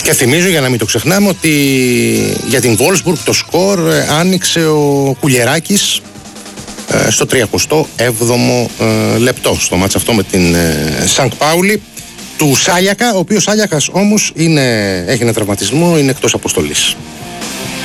Και θυμίζω, για να μην το ξεχνάμε, ότι για την Wolfsburg το σκορ άνοιξε ο Κουλιεράκης στο 37ο λεπτό, στο μάτς αυτό με την Σανκ Πάουλη του Σάλιακα, ο οποίος Σάλιακας όμως έχει ένα τραυματισμό, είναι εκτός αποστολής.